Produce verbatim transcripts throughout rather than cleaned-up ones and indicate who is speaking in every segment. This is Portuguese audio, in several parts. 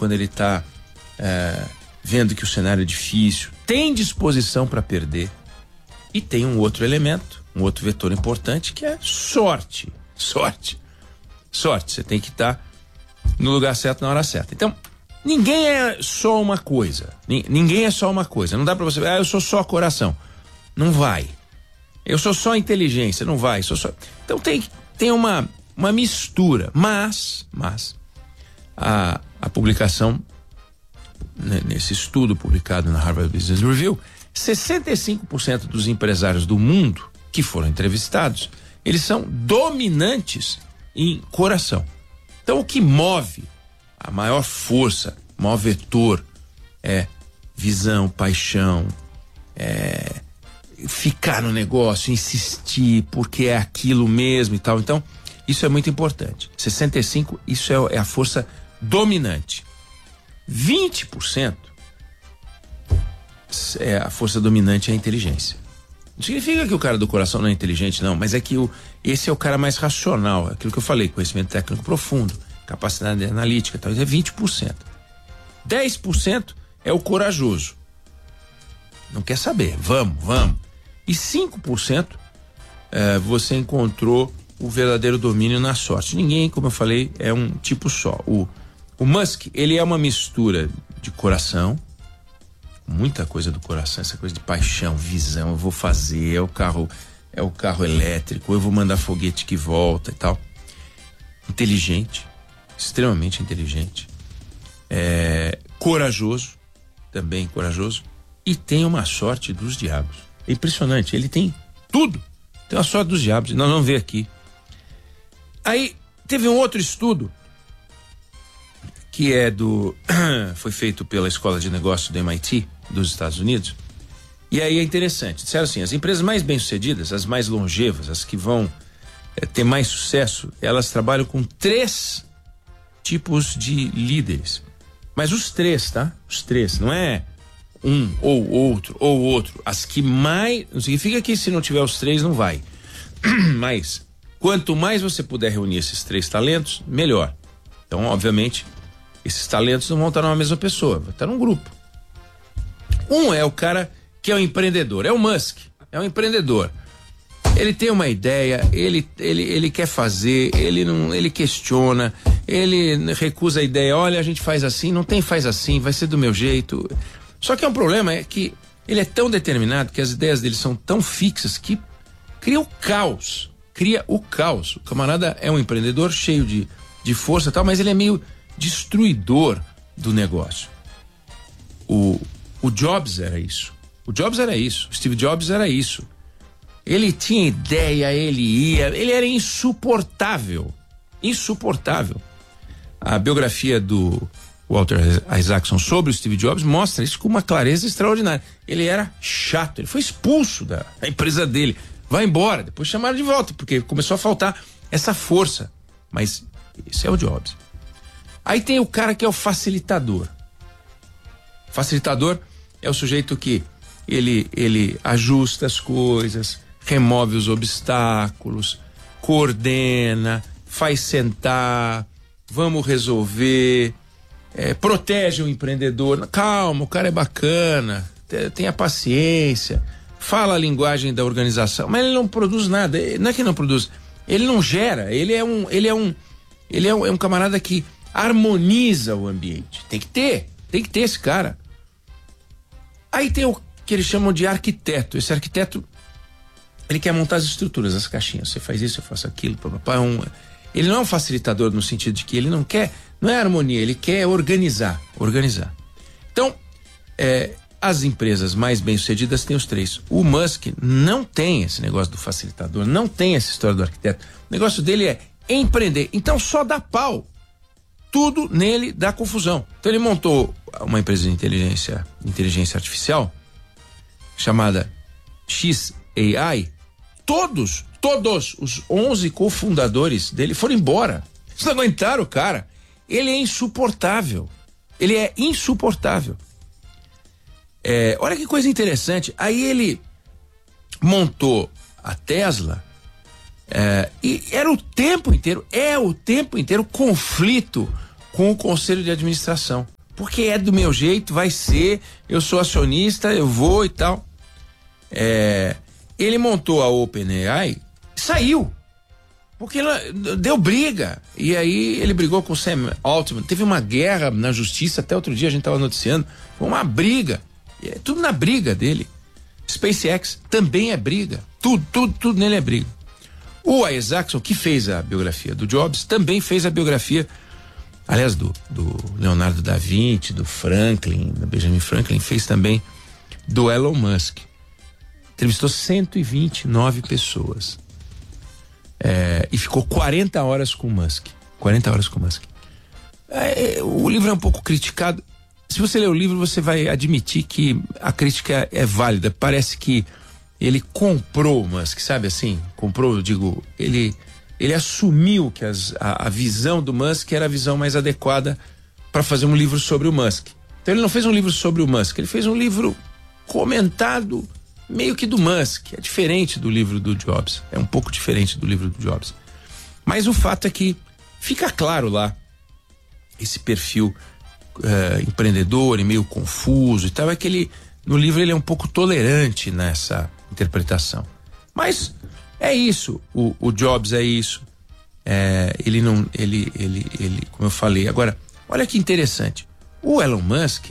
Speaker 1: quando ele está é, vendo que o cenário é difícil, tem disposição para perder. E tem um outro elemento, um outro vetor importante, que é sorte. Sorte. Sorte. Você tem que estar no lugar certo na hora certa. Então, ninguém é só uma coisa. Ninguém é só uma coisa. Não dá para você, ah, eu sou só coração. Não vai. Eu sou só inteligência. Não vai. Sou só... Então tem, tem uma, uma mistura. Mas, mas, a, a publicação, nesse estudo publicado na Harvard Business Review, sessenta e cinco por cento dos empresários do mundo que foram entrevistados, eles são dominantes em coração. Então, o que move a maior força, o maior vetor é visão, paixão, é ficar no negócio, insistir, porque é aquilo mesmo e tal. Então, isso é muito importante. sessenta e cinco por cento, isso é, é a força dominante. vinte por cento é a força dominante é a inteligência. Não significa que o cara do coração não é inteligente, não, mas é que o, esse é o cara mais racional, aquilo que eu falei, conhecimento técnico profundo, capacidade analítica, tal, é vinte por cento. dez por cento é o corajoso. Não quer saber, vamos, vamos. E cinco por cento é, você encontrou o verdadeiro domínio na sorte. Ninguém, como eu falei, é um tipo só. O, o Musk, ele é uma mistura de coração, muita coisa do coração, essa coisa de paixão, visão, eu vou fazer, é o carro, é o carro elétrico, eu vou mandar foguete que volta e tal. Inteligente, extremamente inteligente, é, corajoso, também corajoso, e tem uma sorte dos diabos. É impressionante, ele tem tudo, tem uma sorte dos diabos, nós vamos ver aqui. Aí teve um outro estudo que é do foi feito pela Escola de Negócios do M I T dos Estados Unidos. E aí é interessante, disseram assim, as empresas mais bem-sucedidas, as mais longevas, as que vão é, ter mais sucesso, elas trabalham com três tipos de líderes. Mas os três, tá? Os três, não é um ou outro ou outro. As que mais, não significa que se não tiver os três não vai. Mas quanto mais você puder reunir esses três talentos, melhor. Então, obviamente, esses talentos não vão estar numa mesma pessoa, vai estar num grupo. Um é o cara que é o empreendedor, é o Musk, é um empreendedor. Ele tem uma ideia, ele, ele, ele quer fazer, ele não, ele questiona, ele recusa a ideia, olha, a gente faz assim, não tem faz assim, vai ser do meu jeito. Só que é um problema, é que ele é tão determinado, que as ideias dele são tão fixas, que cria o caos, cria o caos. O camarada é um empreendedor cheio de, de força e tal, mas ele é meio destruidor do negócio. O, o Jobs era isso. O Jobs era isso. O Steve Jobs era isso. Ele tinha ideia, ele ia, ele era insuportável. Insuportável. A biografia do Walter Isaacson sobre o Steve Jobs mostra isso com uma clareza extraordinária. Ele era chato, ele foi expulso da, da empresa dele. Vai embora, depois chamaram de volta, porque começou a faltar essa força. Mas esse é o Jobs. Aí tem o cara que é o facilitador. Facilitador é o sujeito que ele, ele ajusta as coisas, remove os obstáculos, coordena, faz sentar, vamos resolver, é, protege o empreendedor. Calma, o cara é bacana, tenha paciência, fala a linguagem da organização, mas ele não produz nada. Não é que não produz, ele não gera, ele é um, ele é um, ele é um, é um camarada que harmoniza o ambiente. Tem que ter, tem que ter esse cara. Aí tem o que eles chamam de arquiteto. Esse arquiteto, ele quer montar as estruturas, as caixinhas. Você faz isso, eu faço aquilo, papapá. É um, ele não é um facilitador no sentido de que ele não quer, não é harmonia, ele quer organizar, organizar. Então, é, as empresas mais bem-sucedidas têm os três. O Musk não tem esse negócio do facilitador, não tem essa história do arquiteto. O negócio dele é empreender. Então só dá pau. Tudo nele dá confusão. Então ele montou uma empresa de inteligência, inteligência artificial chamada X A I. Todos, todos os onze cofundadores dele foram embora. Eles não aguentaram o cara. Ele é insuportável. Ele é insuportável. É, olha que coisa interessante. Aí ele montou a Tesla. É, e era o tempo inteiro, é o tempo inteiro conflito com o conselho de administração. porque é do meu jeito, vai ser, eu sou acionista, eu vou e tal. É, ele montou a OpenAI, saiu, porque ela deu briga, e aí ele brigou com o Sam Altman, teve uma guerra na justiça, até outro dia a gente estava noticiando, foi uma briga, é tudo na briga dele. SpaceX também é briga, tudo, tudo, tudo nele é briga. O Isaacson, que fez a biografia do Jobs, também fez a biografia, aliás, do, do Leonardo da Vinci, do Franklin, do Benjamin Franklin, fez também do Elon Musk. Entrevistou cento e vinte e nove pessoas. É, e ficou quarenta horas com o Musk. quarenta horas com o Musk. É, o livro é um pouco criticado. Se você ler o livro, você vai admitir que a crítica é válida. Parece que ele comprou o Musk, sabe assim? Comprou, eu digo, ele, ele assumiu que as, a, a visão do Musk era a visão mais adequada para fazer um livro sobre o Musk. Então ele não fez um livro sobre o Musk, ele fez um livro comentado meio que do Musk. É diferente do livro do Jobs, é um pouco diferente do livro do Jobs. Mas o fato é que fica claro lá esse perfil uh, empreendedor e meio confuso e tal, é que ele, no livro ele é um pouco tolerante nessa interpretação. Mas é isso, o, o Jobs é isso. É, ele não, ele, ele, ele, como eu falei. Agora, olha que interessante. O Elon Musk,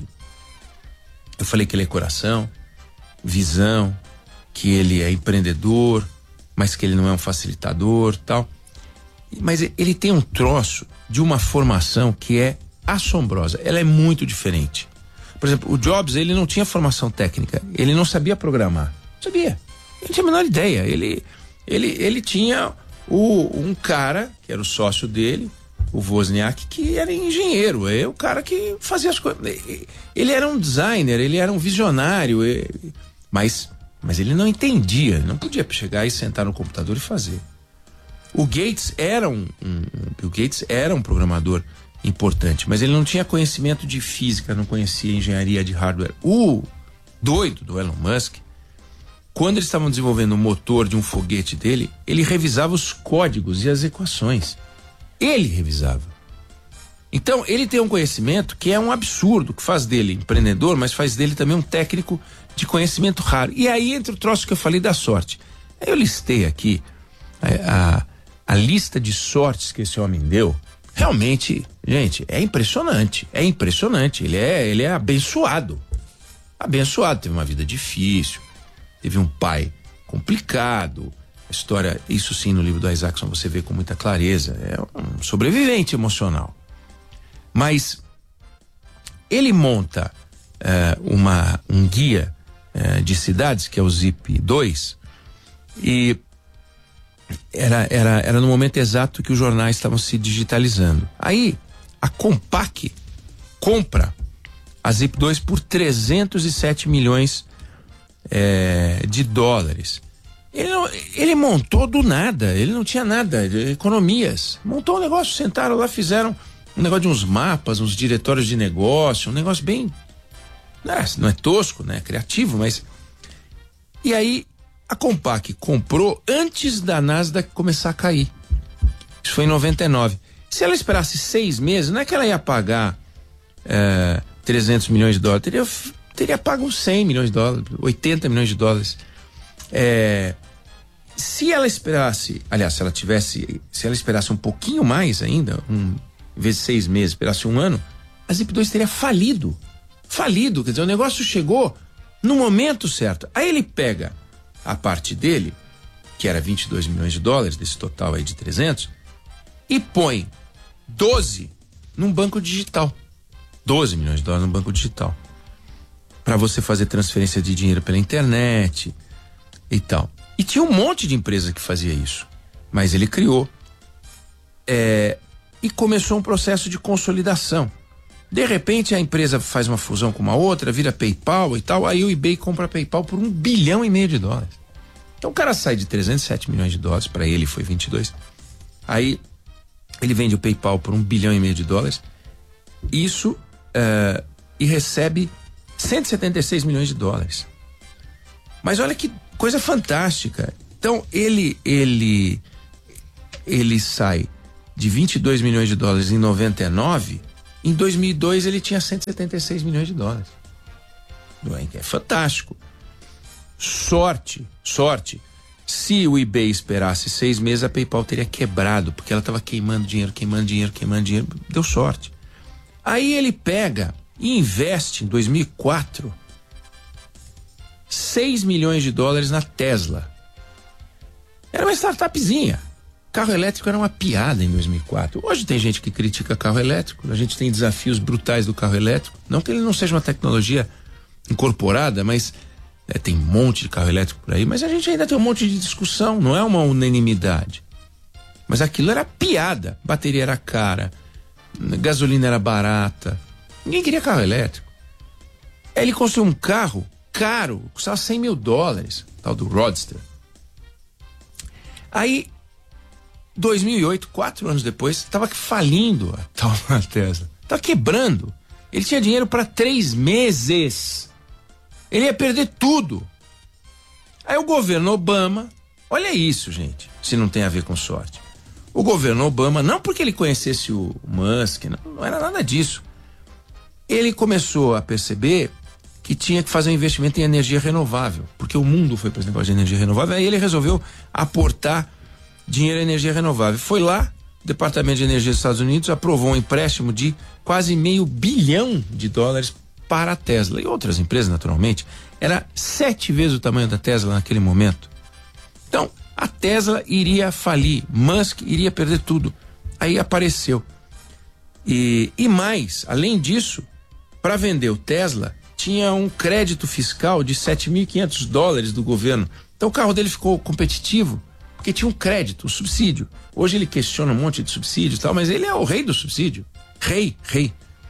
Speaker 1: eu falei que ele é coração, visão, que ele é empreendedor, mas que ele não é um facilitador, tal. Mas ele tem um troço de uma formação que é assombrosa. Ela é muito diferente. Por exemplo, o Jobs, ele não tinha formação técnica, ele não sabia programar. Sabia. Ele tinha a menor ideia. Ele, ele, ele tinha o, um cara, que era o sócio dele, o Wozniak, que era engenheiro, é o cara que fazia as coisas. Ele era um designer, ele era um visionário, mas, mas ele não entendia, ele não podia chegar e sentar no computador e fazer. O Gates era um, um, Bill Gates era um programador importante, mas ele não tinha conhecimento de física, não conhecia engenharia de hardware. O doido do Elon Musk, quando eles estavam desenvolvendo o motor de um foguete dele, ele revisava os códigos e as equações. Ele revisava. Então, ele tem um conhecimento que é um absurdo, que faz dele empreendedor, mas faz dele também um técnico de conhecimento raro. E aí entra o troço que eu falei da sorte. Aí eu listei aqui a, a, a lista de sortes que esse homem deu. Realmente, gente, é impressionante. É impressionante. Ele é, ele é abençoado. Abençoado. Teve uma vida difícil. Teve um pai complicado. A história, isso sim, no livro do Isaacson você vê com muita clareza. É um sobrevivente emocional. Mas ele monta uh, uma, um guia uh, de cidades, que é o Zip dois, e era, era, era no momento exato que os jornais estavam se digitalizando. Aí a Compaq compra a Zip dois por trezentos e sete milhões é, de dólares. Ele, não, ele montou do nada, ele não tinha nada, de economias. Montou um negócio, sentaram lá, fizeram um negócio de uns mapas, uns diretórios de negócio, um negócio bem, né, não é tosco, né, criativo, mas... E aí a Compaq comprou antes da Nasdaq começar a cair. Isso foi em noventa e nove. Se ela esperasse seis meses, não é que ela ia pagar é, trezentos milhões de dólares, teria, teria pago cem milhões de dólares, oitenta milhões de dólares. É, se ela esperasse, aliás, se ela tivesse, se ela esperasse um pouquinho mais ainda, um, em vez de seis meses, esperasse um ano, a Zip dois teria falido. Falido, quer dizer, o negócio chegou no momento certo. Aí ele pega a parte dele, que era vinte e dois milhões de dólares, desse total aí de trezentos, e põe doze num banco digital. doze milhões de dólares num banco digital. Para você fazer transferência de dinheiro pela internet e tal. E tinha um monte de empresa que fazia isso. Mas ele criou. É, e começou um processo de consolidação. De repente a empresa faz uma fusão com uma outra, vira PayPal e tal, aí o eBay compra a PayPal por um bilhão e meio de dólares. Então o cara sai de trezentos e sete milhões de dólares, para ele foi vinte e dois. Aí ele vende o PayPal por um bilhão e meio de dólares. Isso uh, e recebe cento e setenta e seis milhões de dólares. Mas olha que coisa fantástica. Então ele ele ele sai de vinte e dois milhões de dólares em noventa e nove Em dois mil e dois ele tinha cento e setenta e seis milhões de dólares. É fantástico. Sorte, sorte. Se o eBay esperasse seis meses, a PayPal teria quebrado, porque ela estava queimando dinheiro, queimando dinheiro, queimando dinheiro. Deu sorte. Aí ele pega e investe em dois mil e quatro seis milhões de dólares na Tesla. Era uma startupzinha. Carro elétrico era uma piada em dois mil e quatro. Hoje tem gente que critica carro elétrico. A gente tem desafios brutais do carro elétrico. Não que ele não seja uma tecnologia incorporada, mas é, tem um monte de carro elétrico por aí. Mas a gente ainda tem um monte de discussão. Não é uma unanimidade. Mas aquilo era piada. Bateria era cara. Gasolina era barata. Ninguém queria carro elétrico. Aí ele construiu um carro caro. Custava cem mil dólares. Tal do Roadster. Aí dois mil e oito, quatro anos depois, estava falindo a tal a Tesla. Estava quebrando. Ele tinha dinheiro para três meses. Ele ia perder tudo. Aí o governo Obama, olha isso, gente, se não tem a ver com sorte. O governo Obama, não porque ele conhecesse o Musk, não, não era nada disso. Ele começou a perceber que tinha que fazer um investimento em energia renovável, porque o mundo foi para esse negócio de energia renovável. Aí ele resolveu aportar dinheiro em energia renovável. Foi lá, o Departamento de Energia dos Estados Unidos aprovou um empréstimo de quase meio bilhão de dólares para a Tesla e outras empresas, naturalmente. Era sete vezes o tamanho da Tesla naquele momento. Então, a Tesla iria falir, Musk iria perder tudo. Aí apareceu. E, e mais, além disso, para vender o Tesla, tinha um crédito fiscal de sete mil e quinhentos dólares do governo. Então o carro dele ficou competitivo, porque tinha um crédito, um subsídio. Hoje ele questiona um monte de subsídio e tal, mas ele é o rei do subsídio. Rei, rei.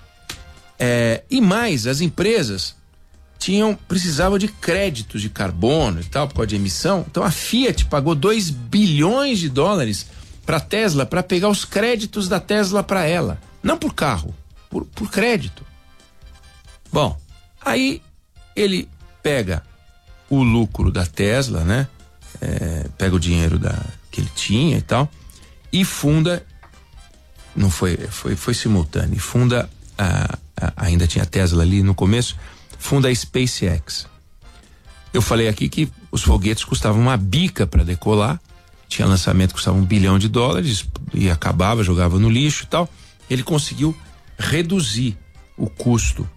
Speaker 1: É, e mais, as empresas tinham, precisavam de créditos de carbono e tal, por causa de emissão. Então a Fiat pagou dois bilhões de dólares para a Tesla, para pegar os créditos da Tesla para ela. Não por carro, por, por crédito. Bom, aí ele pega o lucro da Tesla, né? É, pega o dinheiro da, que ele tinha e tal, e funda, não foi, foi, foi simultâneo, funda, a, a, ainda tinha Tesla ali no começo, funda a SpaceX. Eu falei aqui que os foguetes custavam uma bica para decolar, tinha lançamento que custava um bilhão de dólares, e acabava, jogava no lixo e tal. Ele conseguiu reduzir o custo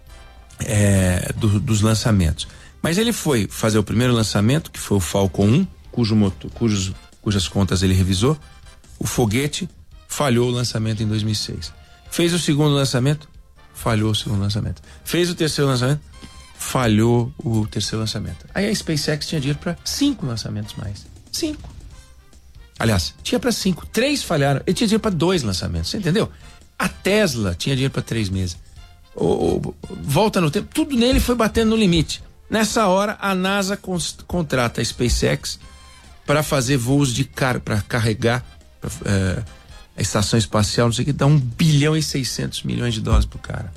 Speaker 1: É, do, dos lançamentos. Mas ele foi fazer o primeiro lançamento, que foi o Falcon um, cujo motor, cujos, cujas contas ele revisou. O foguete falhou o lançamento em dois mil e seis. Fez o segundo lançamento, falhou o segundo lançamento. Fez o terceiro lançamento, falhou o terceiro lançamento. Aí a SpaceX tinha dinheiro para cinco lançamentos mais. Cinco. Aliás, tinha para cinco. Três falharam. Ele tinha dinheiro para dois lançamentos. Você entendeu? A Tesla tinha dinheiro para três meses. O, o, volta no tempo, tudo nele foi batendo no limite. Nessa hora, a NASA cons, contrata a SpaceX para fazer voos de car para carregar pra, é, a estação espacial, não sei o que, dá um bilhão e seiscentos milhões de dólares pro cara.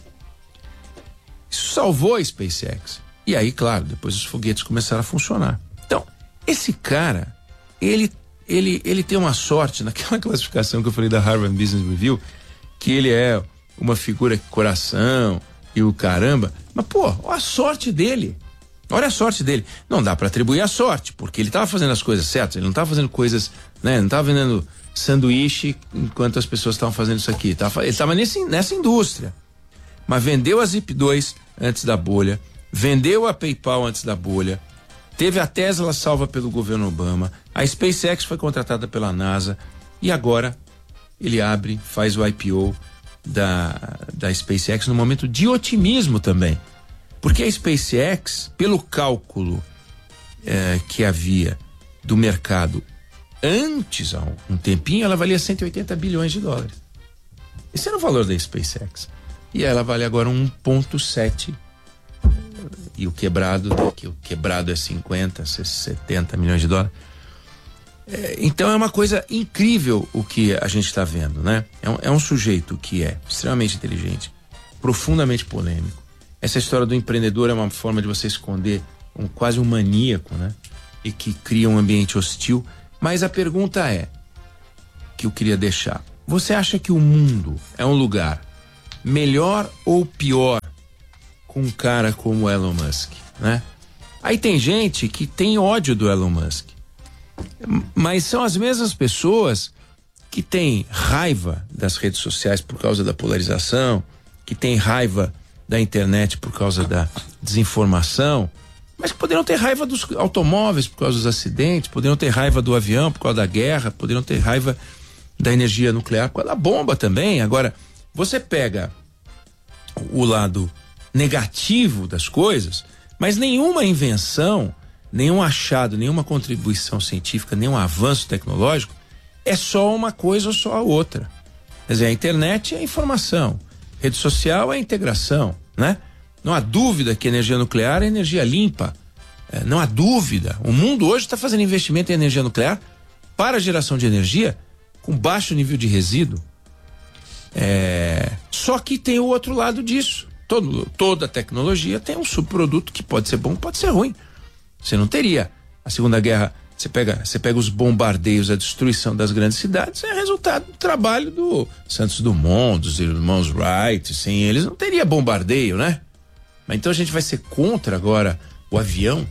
Speaker 1: Isso salvou a SpaceX. E aí, claro, depois os foguetes começaram a funcionar. Então, esse cara, ele, ele, ele tem uma sorte naquela classificação que eu falei da Harvard Business Review, que ele é uma figura que coração e o caramba, mas pô, olha a sorte dele, olha a sorte dele. Não dá para atribuir a sorte, porque ele estava fazendo as coisas certas, ele não estava fazendo coisas, né, não estava vendendo sanduíche enquanto as pessoas estavam fazendo isso aqui, tava, ele estava nessa indústria, mas vendeu a Zip dois antes da bolha, vendeu a PayPal antes da bolha, teve a Tesla salva pelo governo Obama, a SpaceX foi contratada pela NASA e agora ele abre, faz o I P O Da, da SpaceX no momento de otimismo também, porque a SpaceX, pelo cálculo é, que havia do mercado antes, há um tempinho, ela valia cento e oitenta bilhões de dólares. Esse era o valor da SpaceX e ela vale agora um vírgula sete, e o quebrado, que o quebrado é cinquenta, setenta milhões de dólares. Então é uma coisa incrível o que a gente está vendo, né? É um, é um sujeito que é extremamente inteligente, profundamente polêmico. Essa história do empreendedor é uma forma de você esconder um, quase um maníaco, né? E que cria um ambiente hostil. Mas a pergunta é, que eu queria deixar: você acha que o mundo é um lugar melhor ou pior com um cara como o Elon Musk, né? Aí tem gente que tem ódio do Elon Musk, mas são as mesmas pessoas que têm raiva das redes sociais por causa da polarização, que têm raiva da internet por causa da desinformação, mas que poderiam ter raiva dos automóveis por causa dos acidentes, poderiam ter raiva do avião por causa da guerra, poderiam ter raiva da energia nuclear por causa da bomba também. Agora, você pega o lado negativo das coisas, mas nenhuma invenção, nenhum achado, nenhuma contribuição científica, nenhum avanço tecnológico é só uma coisa ou só a outra. Quer dizer, a internet é a informação, rede social é a integração, né? Não há dúvida que a energia nuclear é energia limpa. É, não há dúvida. O mundo hoje está fazendo investimento em energia nuclear para a geração de energia com baixo nível de resíduo. É, só que tem o outro lado disso. Todo, toda tecnologia tem um subproduto que pode ser bom, pode ser ruim. Você não teria a Segunda Guerra. Você pega, você pega os bombardeios, a destruição das grandes cidades, é resultado do trabalho do Santos Dumont, dos irmãos Wright. Sem eles não teria bombardeio, né? Mas então a gente vai ser contra agora o avião,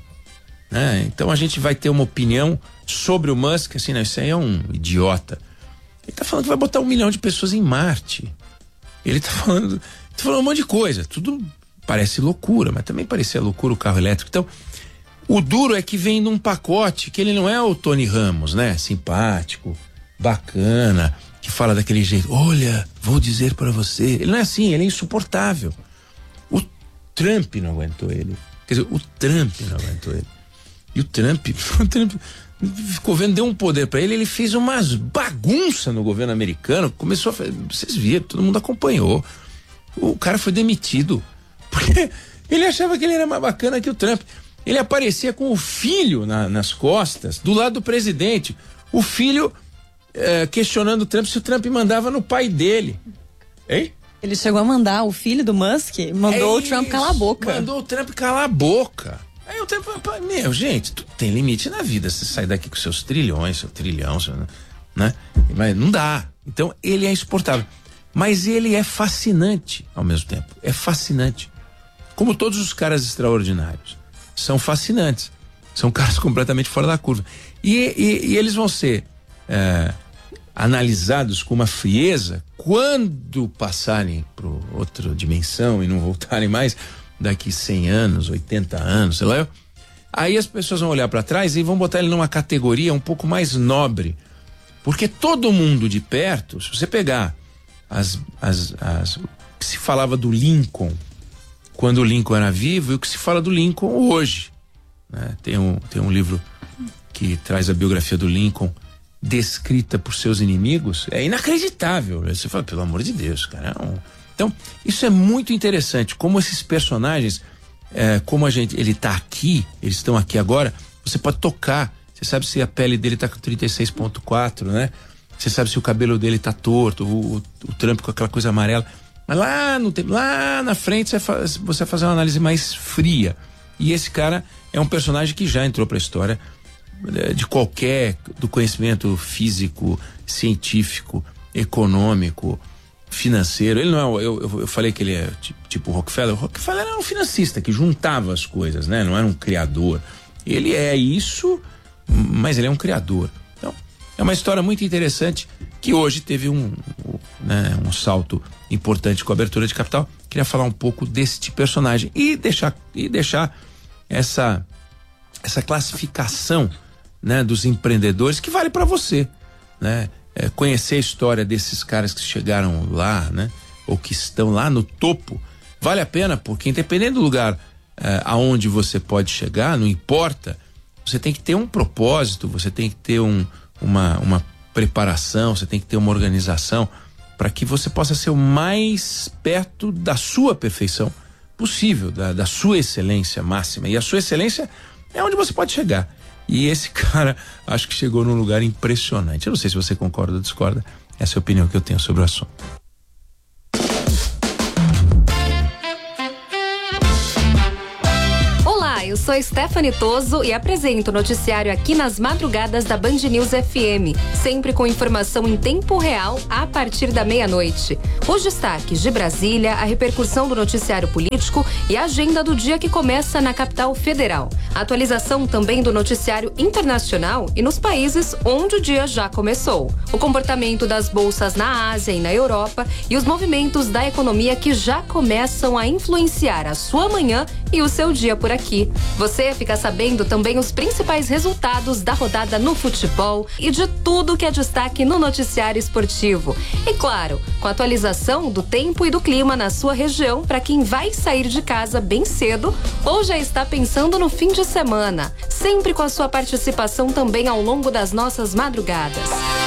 Speaker 1: né? Então a gente vai ter uma opinião sobre o Musk, assim, né? Isso aí é um idiota. Ele tá falando que vai botar um milhão de pessoas em Marte. Ele tá falando, tá falando um monte de coisa. Tudo parece loucura, mas também parecia loucura o carro elétrico. Então, o duro é que vem num pacote que ele não é o Tony Ramos, né? Simpático, bacana, que fala daquele jeito. Olha, vou dizer pra você. Ele não é assim, ele é insuportável. O Trump não aguentou ele. Quer dizer, o Trump não aguentou ele. E o Trump, o Trump ficou vendo, deu um poder pra ele, ele fez umas bagunças no governo americano, começou a fazer, vocês viram, todo mundo acompanhou. O cara foi demitido, porque ele achava que ele era mais bacana que o Trump. Ele aparecia com o filho na, nas costas, do lado do presidente. O filho eh, questionando o Trump se o Trump mandava no pai dele. Hein?
Speaker 2: Ele chegou a mandar, o filho do Musk mandou é o Trump calar a boca.
Speaker 1: Mandou o Trump calar a boca. Aí o Trump, meu, gente, tu tem limite na vida. Você sai daqui com seus trilhões, seu trilhão, seu, né? Mas não dá. Então ele é insuportável. Mas ele é fascinante ao mesmo tempo. É fascinante. Como todos os caras extraordinários. São fascinantes. São caras completamente fora da curva. E, e, e eles vão ser é, analisados com uma frieza quando passarem para outra dimensão e não voltarem mais daqui cem anos, oitenta anos, sei lá. Aí as pessoas vão olhar para trás e vão botar ele numa categoria um pouco mais nobre. Porque todo mundo de perto, se você pegar as, as, as, o que se falava do Lincoln quando o Lincoln era vivo e o que se fala do Lincoln hoje, né? Tem um, tem um livro que traz a biografia do Lincoln descrita por seus inimigos, é inacreditável. Você fala, pelo amor de Deus, cara. É um... Então, isso é muito interessante, como esses personagens, é, como a gente, ele tá aqui, eles estão aqui agora, você pode tocar, você sabe se a pele dele tá com trinta e seis ponto quatro, né? Você sabe se o cabelo dele tá torto, o, o, o Trump com aquela coisa amarela. Mas lá, no, lá na frente você, faz, você vai fazer uma análise mais fria. E esse cara é um personagem que já entrou para a história de qualquer, do conhecimento físico, científico, econômico, financeiro. Ele não é, eu, eu, eu falei que ele é tipo, tipo Rockefeller. O Rockefeller era um financista que juntava as coisas, né? Não era um criador. Ele é isso, mas ele é um criador. Então, é uma história muito interessante que hoje teve um, né, um salto importante com a abertura de capital. Queria falar um pouco deste personagem e deixar, e deixar essa, essa classificação, né, dos empreendedores que vale para você, né? É, conhecer a história desses caras que chegaram lá, né? Ou que estão lá no topo, vale a pena, porque independente do lugar é, aonde você pode chegar, não importa, você tem que ter um propósito, você tem que ter um, uma, uma preparação, você tem que ter uma organização para que você possa ser o mais perto da sua perfeição possível, da, da sua excelência máxima. E a sua excelência é onde você pode chegar. E esse cara, acho que chegou num lugar impressionante. Eu não sei se você concorda ou discorda. Essa é a opinião que eu tenho sobre o assunto.
Speaker 3: Olá, eu sou sou Stephanie Toso e apresento o noticiário aqui nas madrugadas da Band News F M, sempre com informação em tempo real a partir da meia-noite. Os destaques de Brasília, a repercussão do noticiário político e a agenda do dia que começa na capital federal. A atualização também do noticiário internacional e nos países onde o dia já começou. O comportamento das bolsas na Ásia e na Europa e os movimentos da economia que já começam a influenciar a sua manhã e o seu dia por aqui. Você fica sabendo também os principais resultados da rodada no futebol e de tudo que é destaque no noticiário esportivo. E claro, com a atualização do tempo e do clima na sua região para quem vai sair de casa bem cedo ou já está pensando no fim de semana. Sempre com a sua participação também ao longo das nossas madrugadas.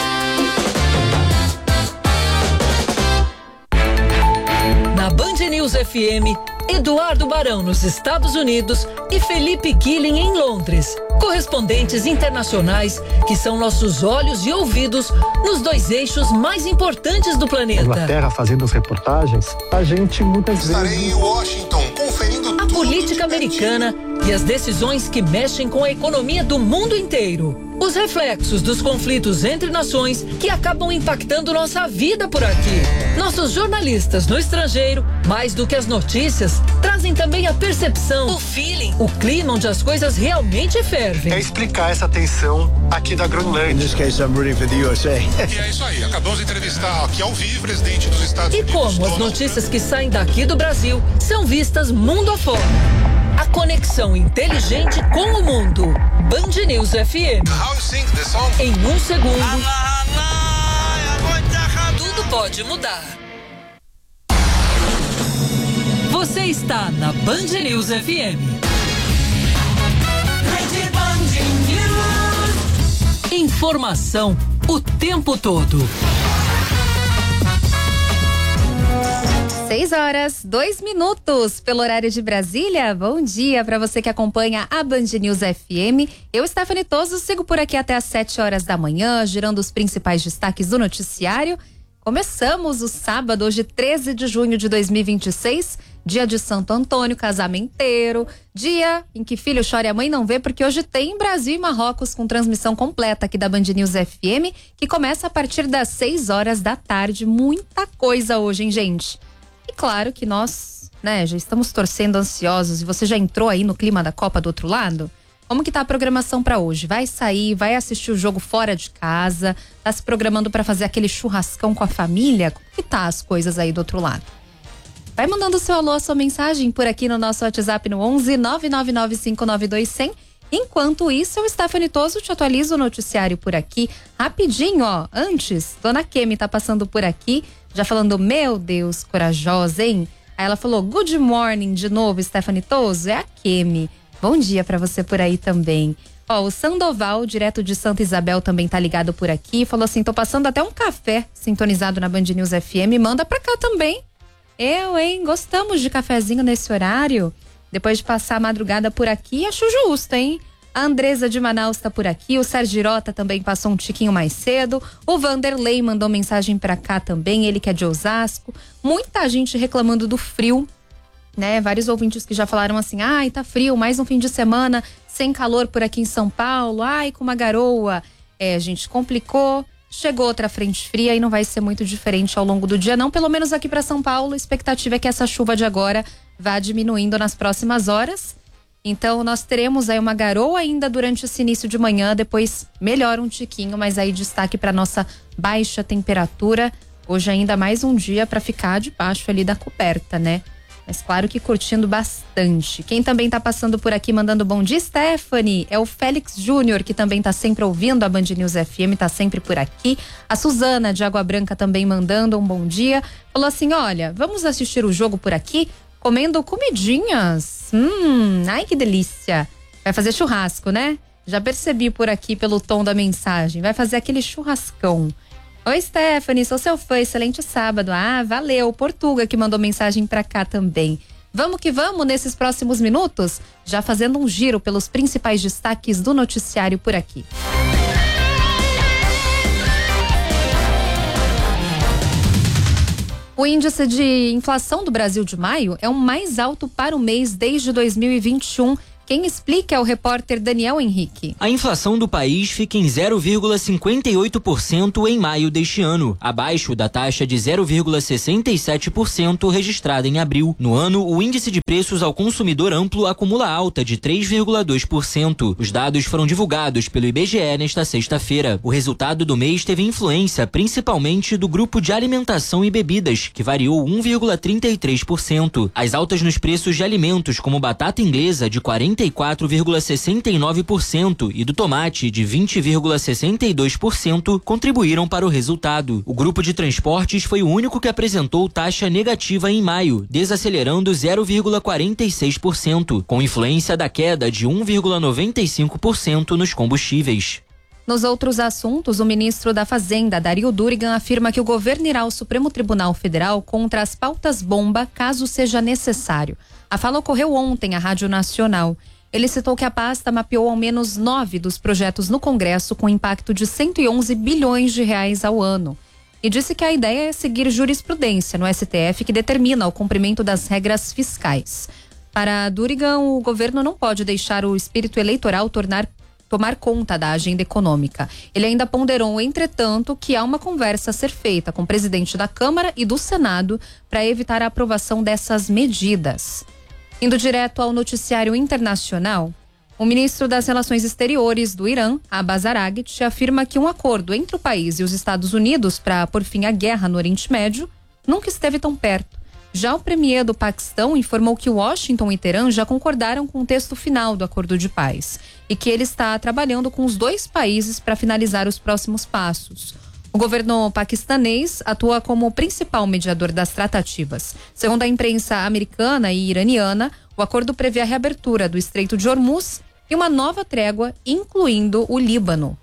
Speaker 4: Na Band News F M, Eduardo Barão nos Estados Unidos e Felipe Killing em Londres. Correspondentes internacionais que são nossos olhos e ouvidos nos dois eixos mais importantes do planeta.
Speaker 5: Inglaterra fazendo as reportagens, a gente muitas vezes...
Speaker 6: Estarei em Washington conferindo
Speaker 4: a política americana e as decisões que mexem com a economia do mundo inteiro. Os reflexos dos conflitos entre nações que acabam impactando nossa vida por aqui. Nossos jornalistas no estrangeiro, mais do que as notícias, trazem também a percepção, o feeling, o clima onde as coisas realmente fervem.
Speaker 5: É explicar essa tensão aqui da Groenlândia.
Speaker 7: In this case, I'm rooting for the U S A.
Speaker 6: E é isso aí, acabamos de entrevistar aqui ao vivo o presidente dos Estados
Speaker 4: E
Speaker 6: Unidos.
Speaker 4: como as notícias que saem daqui do Brasil são vistas mundo afora. A conexão inteligente com o mundo. Band News F M.
Speaker 6: How you sing the song?
Speaker 4: Em um segundo, tudo pode mudar. Você está na Band News F M. Informação o tempo todo.
Speaker 2: seis horas, dois minutos pelo horário de Brasília. Bom dia para você que acompanha a Band News F M. Eu, Stephanie Toso, sigo por aqui até às sete horas da manhã, girando os principais destaques do noticiário. Começamos o sábado, hoje treze de junho de dois mil e vinte e seis, dia de Santo Antônio, casamenteiro, dia em que filho chora e a mãe não vê, porque hoje tem Brasil e Marrocos com transmissão completa aqui da Band News F M, que começa a partir das seis horas da tarde. Muita coisa hoje, hein, gente? E claro que nós, né, já estamos torcendo ansiosos. E você já entrou aí no clima da Copa do outro lado? Como que tá a programação para hoje? Vai sair, vai assistir o jogo fora de casa? Tá se programando para fazer aquele churrascão com a família? Como que tá as coisas aí do outro lado? Vai mandando o seu alô, a sua mensagem por aqui no nosso WhatsApp no onze nove nove nove cinco nove dois zero zero. Enquanto isso, eu, Stephanie Toso, te atualizo o noticiário por aqui. Rapidinho, ó. Antes, Dona Kemi tá passando por aqui, já falando, meu Deus, corajosa, hein? Aí ela falou, good morning de novo, Stephanie Toso. É a Kemi. Bom dia pra você por aí também. Ó, o Sandoval, direto de Santa Isabel, também tá ligado por aqui. Falou assim, tô passando até um café sintonizado na Band News F M. Manda pra cá também. Eu, hein? Gostamos de cafezinho nesse horário. Depois de passar a madrugada por aqui, acho justo, hein? A Andresa de Manaus tá por aqui, o Sergirota também passou um tiquinho mais cedo, o Vanderlei mandou mensagem pra cá também, ele que é de Osasco. Muita gente reclamando do frio, né? Vários ouvintes que já falaram assim, ai, tá frio, mais um fim de semana sem calor por aqui em São Paulo, ai, com uma garoa. É, gente, complicou, chegou outra frente fria e não vai ser muito diferente ao longo do dia, não, pelo menos aqui pra São Paulo. A expectativa é que essa chuva de agora vá diminuindo nas próximas horas. Então nós teremos aí uma garoa ainda durante esse início de manhã, depois melhora um tiquinho, mas aí destaque para nossa baixa temperatura. Hoje ainda mais um dia para ficar debaixo ali da coberta, né? Mas claro que curtindo bastante. Quem também tá passando por aqui mandando bom dia, Stephanie, é o Félix Júnior, que também tá sempre ouvindo a Band News F M, tá sempre por aqui. A Suzana de Água Branca também mandando um bom dia. Falou assim, olha, vamos assistir o jogo por aqui, comendo comidinhas. Hum, ai que delícia. Vai fazer churrasco, né? Já percebi por aqui pelo tom da mensagem. Vai fazer aquele churrascão. Oi, Stephanie, sou seu fã, excelente sábado. Ah, valeu. Portuga que mandou mensagem pra cá também. Vamos que vamos nesses próximos minutos, já fazendo um giro pelos principais destaques do noticiário por aqui. O índice de inflação do Brasil de maio é o mais alto para o mês desde dois mil e vinte e um. Quem explica é o repórter Daniel Henrique.
Speaker 8: A inflação do país fica em zero vírgula cinquenta e oito por cento em maio deste ano, abaixo da taxa de zero vírgula sessenta e sete por cento registrada em abril. No ano, o índice de preços ao consumidor amplo acumula alta de três vírgula dois por cento. Os dados foram divulgados pelo I B G E nesta sexta-feira. O resultado do mês teve influência principalmente do grupo de alimentação e bebidas, que variou um vírgula trinta e três por cento. As altas nos preços de alimentos, como batata inglesa, de quarenta e quatro vírgula sessenta e nove por cento e do tomate, de vinte vírgula sessenta e dois por cento, contribuíram para o resultado. O grupo de transportes foi o único que apresentou taxa negativa em maio, desacelerando zero vírgula quarenta e seis por cento, com influência da queda de um vírgula noventa e cinco por cento nos combustíveis.
Speaker 2: Nos outros assuntos, o ministro da Fazenda, Dario Durigan, afirma que o governo irá ao Supremo Tribunal Federal contra as pautas-bomba, caso seja necessário. A fala ocorreu ontem à Rádio Nacional. Ele citou que a pasta mapeou ao menos nove dos projetos no Congresso com impacto de cento e onze bilhões de reais ao ano. E disse que a ideia é seguir jurisprudência no S T F que determina o cumprimento das regras fiscais. Para Durigan, o governo não pode deixar o espírito eleitoral tornar tomar conta da agenda econômica. Ele ainda ponderou, entretanto, que há uma conversa a ser feita com o presidente da Câmara e do Senado para evitar a aprovação dessas medidas. Indo direto ao noticiário internacional, o ministro das Relações Exteriores do Irã, Abbas Araghchi, afirma que um acordo entre o país e os Estados Unidos para pôr fim à guerra no Oriente Médio nunca esteve tão perto. Já o premier do Paquistão informou que Washington e Teherã já concordaram com o texto final do acordo de paz e que ele está trabalhando com os dois países para finalizar os próximos passos. O governo paquistanês atua como o principal mediador das tratativas. Segundo a imprensa americana e iraniana, o acordo prevê a reabertura do Estreito de Hormuz e uma nova trégua, incluindo o Líbano.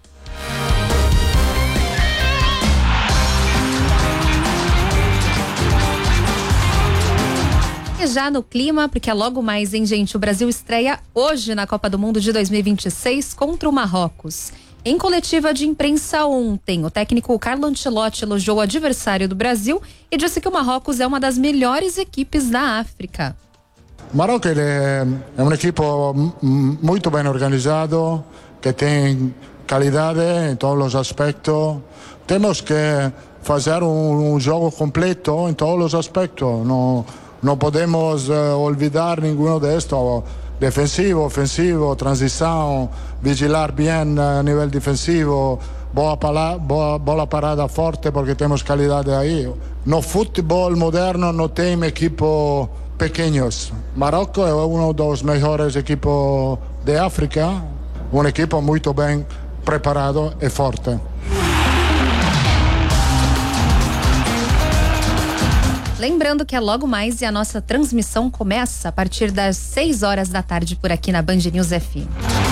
Speaker 2: E já no clima, porque é logo mais, hein, gente? O Brasil estreia hoje na Copa do Mundo de dois mil e vinte e seis contra o Marrocos. Em coletiva de imprensa ontem, o técnico Carlo Ancelotti elogiou o adversário do Brasil e disse que o Marrocos é uma das melhores equipes da África.
Speaker 9: O Marrocos é, é um equipe muito bem organizado, que tem qualidade em todos os aspectos. Temos que fazer um, um jogo completo em todos os aspectos. Não, não podemos uh, olvidar nenhum destes. Defensivo, ofensivo, transição, vigilar bem a nível defensivo, boa, pala, boa bola parada forte porque temos qualidade aí. No futebol moderno não tem equipos pequenos. Marrocos é um dos melhores equipos de África, um equipo muito bem preparado e forte.
Speaker 2: Lembrando que é logo mais e a nossa transmissão começa a partir das seis horas da tarde por aqui na Band News F M.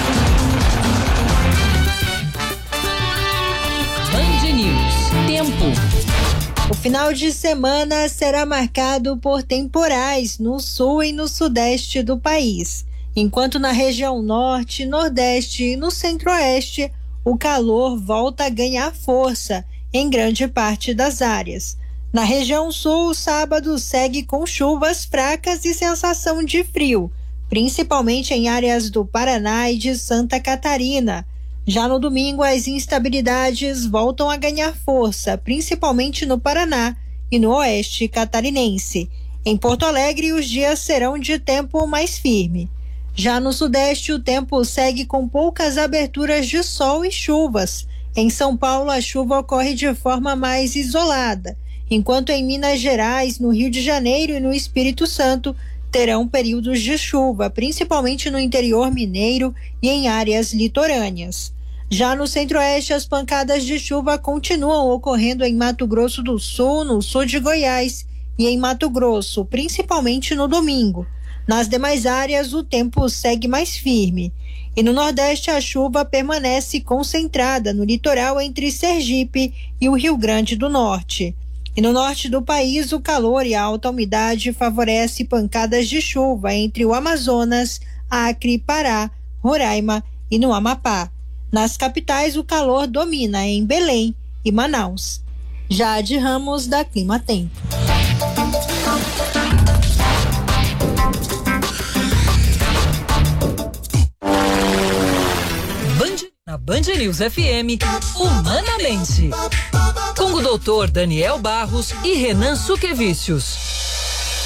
Speaker 4: Band News. Tempo.
Speaker 10: O final de semana será marcado por temporais no sul e no sudeste do país, enquanto na região norte, nordeste e no centro-oeste o calor volta a ganhar força em grande parte das áreas. Na região sul, o sábado segue com chuvas fracas e sensação de frio, principalmente em áreas do Paraná e de Santa Catarina. Já no domingo, as instabilidades voltam a ganhar força, principalmente no Paraná e no oeste catarinense. Em Porto Alegre, os dias serão de tempo mais firme. Já no sudeste, o tempo segue com poucas aberturas de sol e chuvas. Em São Paulo, a chuva ocorre de forma mais isolada, enquanto em Minas Gerais, no Rio de Janeiro e no Espírito Santo terão períodos de chuva, principalmente no interior mineiro e em áreas litorâneas. Já no centro-oeste, as pancadas de chuva continuam ocorrendo em Mato Grosso do Sul, no sul de Goiás e em Mato Grosso, principalmente no domingo. Nas demais áreas, o tempo segue mais firme. E no Nordeste, a chuva permanece concentrada no litoral entre Sergipe e o Rio Grande do Norte. E no norte do país, o calor e a alta umidade favorece pancadas de chuva entre o Amazonas, Acre, Pará, Roraima e no Amapá. Nas capitais, o calor domina em Belém e Manaus. Jade Ramos, da Clima Tempo.
Speaker 4: Band News F M, Humanamente. Com o doutor Daniel Barros e Renan Suquevicius.